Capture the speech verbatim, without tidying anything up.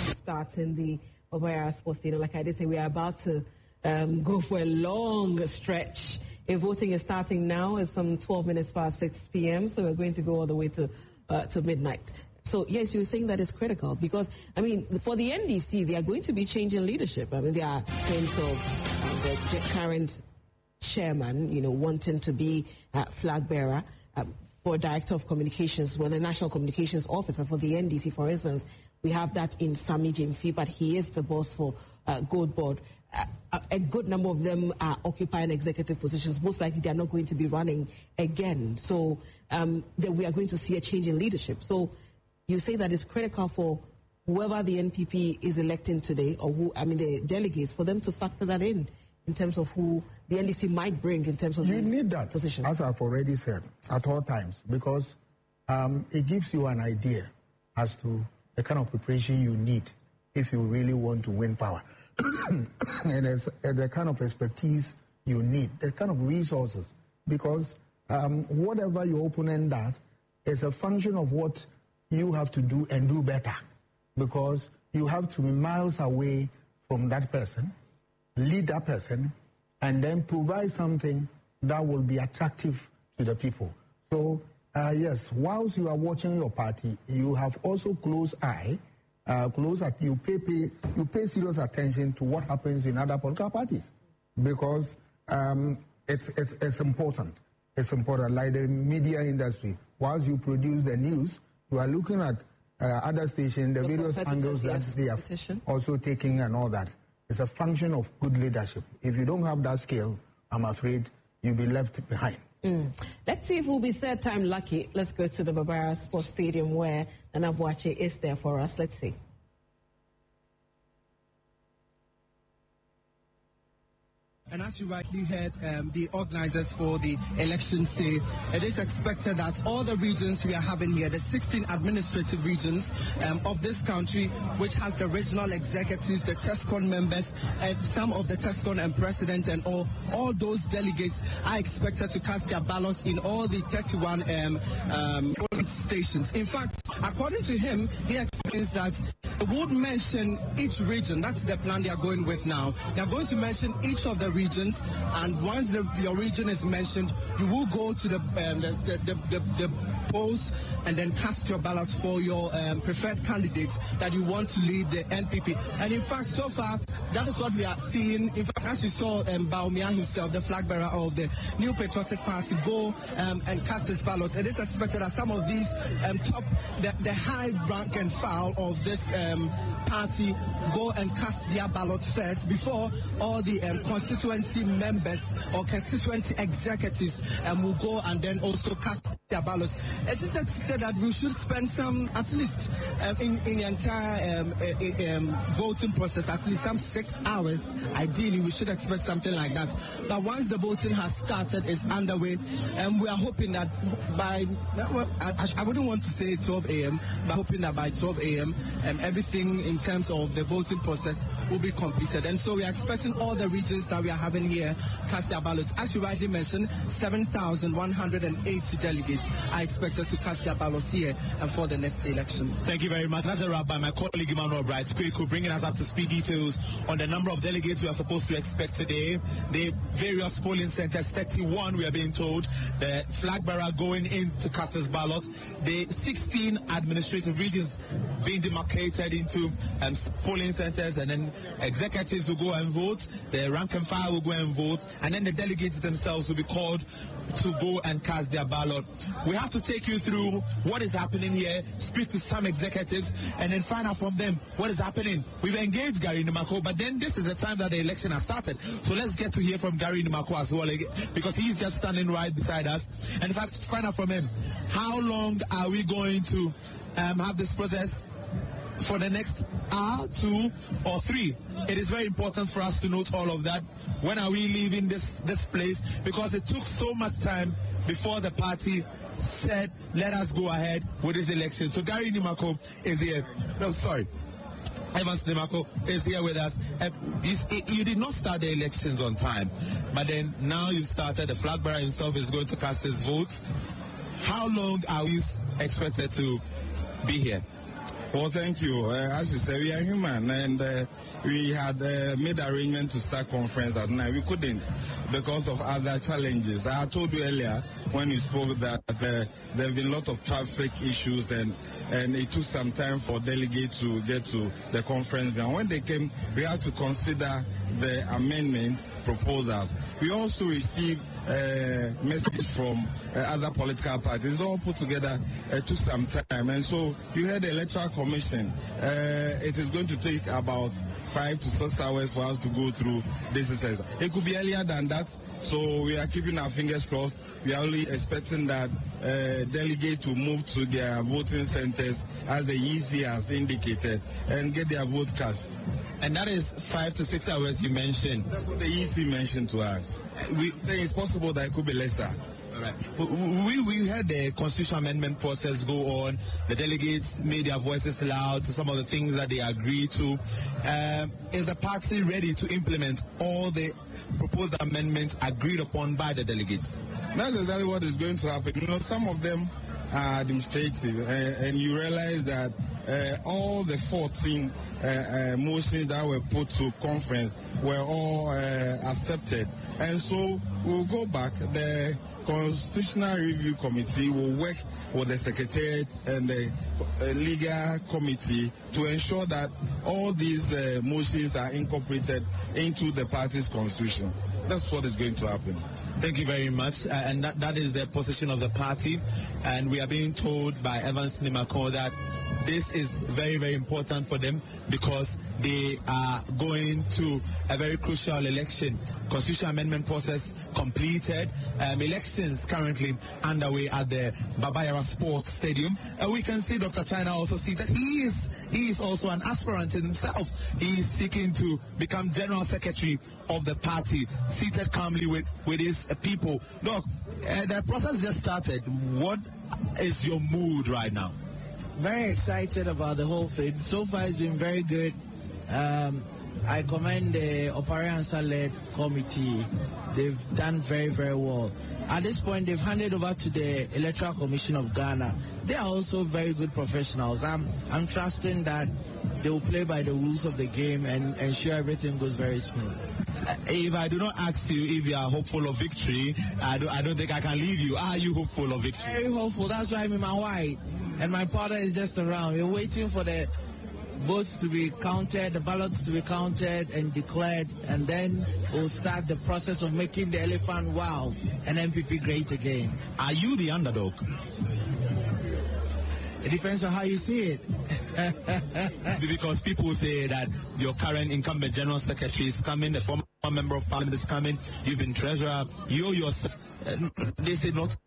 to start in the Obayara Sports Stadium. Like I did say, we are about to um, go for a long stretch. If voting is starting now, it's some twelve minutes past six p.m., so we're going to go all the way to uh, to midnight. So, yes, you were saying that is critical because, I mean, for the N D C, they are going to be changing leadership. I mean, there are claims of uh, the current chairman, you know, wanting to be uh, flag bearer uh, for director of communications, well, the national communications officer for the N D C, for instance. We have that in Sami Jimfi, but he is the boss for uh, Gold Board. Uh, a good number of them are occupying executive positions. Most likely they are not going to be running again. So um, we are going to see a change in leadership. So you say that it's critical for whoever the N P P is electing today, or who, I mean, the delegates, for them to factor that in, in terms of who the N D C might bring in terms of you these need that, positions. As I've already said, at all times, because um, it gives you an idea as to the kind of preparation you need if you really want to win power. And as, uh, the kind of expertise you need, the kind of resources, because um, whatever your opponent does is a function of what you have to do and do better, because you have to be miles away from that person, lead that person, and then provide something that will be attractive to the people. So, uh, yes, whilst you are watching your party, you have also close eye, uh, close at you pay, pay you pay serious attention to what happens in other political parties, because um, it's it's it's important. It's important. Like the media industry, whilst you produce the news, you are looking at uh, other stations, the, the various angles yes, that they are also taking and all that. It's a function of good leadership. If you don't have that skill, I'm afraid you'll be left behind. Mm. Let's see if we'll be third time lucky. Let's go to the Obayara Sports Stadium where Nana Boakye is there for us. Let's see. And as you rightly heard, um, the organizers for the election say it is expected that all the regions we are having here, the sixteen administrative regions um, of this country, which has the regional executives, the TESCON members, and some of the TESCON and president and all, all those delegates are expected to cast their ballots in all the thirty-one um, um, polling stations. In fact, according to him, he explains that he would mention each region. That's the plan they are going with now. They are going to mention each of the regions, and once the, your region is mentioned, you will go to the um, the, the, the, the polls and then cast your ballot for your um, preferred candidates that you want to lead the N P P. And in fact, so far, that is what we are seeing. In fact, as you saw, um, Bawumia himself, the flag bearer of the New Patriotic Party, go um, and cast his ballot. It is expected that some of these um, top, the, the high rank and file of this um, party go and cast their ballots first before all the um, constituency members or constituency executives um, will go and then also cast their ballots. It is expected that we should spend some, at least um, in, in the entire um, uh, um, voting process, at least some six hours. Ideally, we should expect something like that. But once the voting has started, is underway, and um, we are hoping that by, well, I, I wouldn't want to say twelve a.m., but hoping that by twelve a.m. Um, everything in terms of the voting process will be completed. And so we are expecting all the regions that we are having here cast their ballots. As you rightly mentioned, seven thousand one hundred eighty delegates are expected to cast their ballots here and for the next elections. Thank you very much. That's a wrap by my colleague Emmanuel Bright Squeaku, bringing us up to speed details on the number of delegates we are supposed to expect today. The various polling centers, thirty-one we are being told, the flag bearer going in to cast his ballots, the sixteen administrative regions being demarcated into um, polling centers, and then executives will go and vote, the rank and file will go and vote, and then the delegates themselves will be called to go and cast their ballot. We have to take you through what is happening here, speak to some executives, and then find out from them what is happening. We've engaged Gary Numako, but then this is the time that the election has started. So let's get to hear from Gary Numako as well, because he's just standing right beside us. And in fact, find out from him, how long are we going to um, have this process? For the next hour, two, or three. It is very important for us to note all of that. When are we leaving this, this place? Because it took so much time before the party said, let us go ahead with this election. So Gary Numako is here. No, sorry. Evans Numako is here with us. Uh, you, you did not start the elections on time, but then now you've started. The flag bearer himself is going to cast his votes. How long are we expected to be here? Well, thank you. Uh, as you said, we are human, and uh, we had uh, made arrangement to start conference at night. We couldn't because of other challenges. I told you earlier when we spoke that uh, there have been a lot of traffic issues, and and it took some time for delegates to get to the conference ground. When they came, we had to consider the amendment proposals. We also received uh, messages from uh, other political parties. All put together uh, took some time. And so you heard the Electoral Commission. Uh, it is going to take about five to six hours for us to go through this exercise. It could be earlier than that, so we are keeping our fingers crossed. We are only expecting that uh, delegates to move to their voting centers, as the E C has indicated, and get their vote cast. And that is five to six hours you mentioned. That's what the E C mentioned to us. We think it's possible that it could be lesser. All right. We, we heard the constitutional amendment process go on. The delegates made their voices loud to some of the things that they agreed to. Um, is the party ready to implement all the proposed amendments agreed upon by the delegates? That's exactly what is going to happen. You know, some of them are administrative, uh, and you realize that uh, all the fourteen uh, uh, motions that were put to conference were all uh, accepted. And so we'll go back. The Constitutional Review Committee will work with the Secretariat and the uh, Legal Committee to ensure that all these uh, motions are incorporated into the party's constitution. That's what is going to happen. Thank you very much. Uh, and that, that is the position of the party. And we are being told by Evans Nimako that this is very, very important for them because they are going to a very crucial election. Constitutional amendment process completed. Um, elections currently underway at the Baba Yara Sports Stadium. Uh, we can see Doctor China also seated. He is, he is also an aspirant himself. He is seeking to become General Secretary of the party, seated calmly with, with his uh, people. Look, uh, the process just started. What is your mood right now? Very excited about the whole thing. So far, it's been very good. Um, I commend the Opariansa-led committee. They've done very, very well. At this point, they've handed over to the Electoral Commission of Ghana. They are also very good professionals. I'm, I'm trusting that they will play by the rules of the game and ensure everything goes very smooth. If I do not ask you if you are hopeful of victory, I don't, I don't think I can leave you. Are you hopeful of victory? Very hopeful. That's why I'm in my white. And my partner is just around. We're waiting for the votes to be counted, the ballots to be counted and declared, and then we'll start the process of making the elephant wow and M P P great again. Are you the underdog? It depends on how you see it. Because people say that your current incumbent General Secretary is coming, the former member of Parliament is coming, you've been treasurer, you yourself, uh, they say not